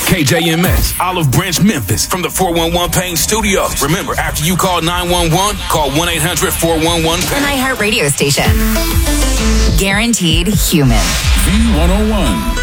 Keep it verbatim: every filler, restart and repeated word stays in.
K J M S, Olive Branch, Memphis, from the four one one Pain Studios. Remember, after you call nine one one, call one eight hundred four one one Pain. An iHeart radio station. Guaranteed human. V one oh one.